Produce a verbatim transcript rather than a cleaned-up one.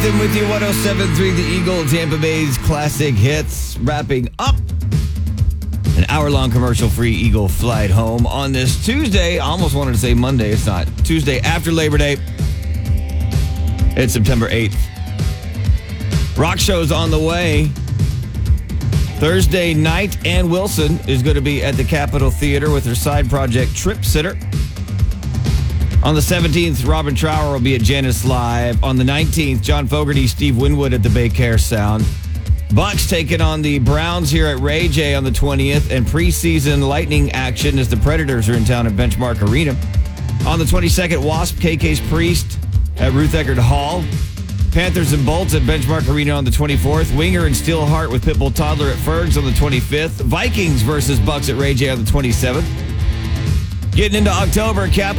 Nathan with you, one oh seven point three The Eagle, Tampa Bay's classic hits, wrapping up an hour-long commercial-free Eagle flight home on this Tuesday. I almost wanted to say Monday. It's not. Tuesday after Labor Day. It's September eighth. Rock show's on the way. Thursday night, Ann Wilson is going to be at the Capitol Theater with her side project, Trip Sitter. On the seventeenth, Robin Trower will be at Janice Live. On the nineteenth, John Fogerty, Steve Winwood at the Bay Care Sound. Bucks taking on the Browns here at Ray J on the twentieth, and preseason Lightning action as the Predators are in town at Benchmark Arena. On the twenty-second, Wasp, K K's Priest at Ruth Eckerd Hall. Panthers and Bolts at Benchmark Arena on the twenty-fourth. Winger and Steelheart with Pitbull Toddler at Fergs on the twenty-fifth. Vikings versus Bucks at Ray J on the twenty-seventh. Getting into October, Cap